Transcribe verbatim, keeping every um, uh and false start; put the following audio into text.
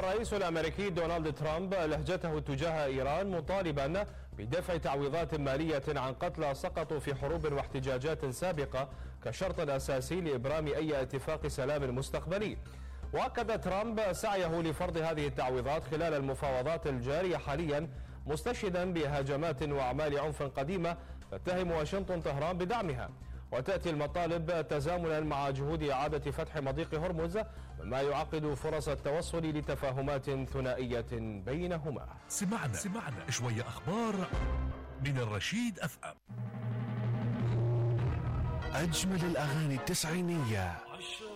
الرئيس الأمريكي دونالد ترامب لهجته تجاه إيران مطالبا بدفع تعويضات مالية عن قتلى سقطوا في حروب واحتجاجات سابقة كشرط أساسي لإبرام أي اتفاق سلام مستقبلي. وأكد ترامب سعيه لفرض هذه التعويضات خلال المفاوضات الجارية حاليا، مستشهدا بهجمات وأعمال عنف قديمة تتهم واشنطن طهران بدعمها. وتأتي المطالب تزامنا مع جهود إعادة فتح مضيق هرمز، مما يعقد فرص التوصل لتفاهمات ثنائية بينهما. سمعنا سمعنا شوية أخبار من الرشيد أف أم. أجمل الأغاني التسعينية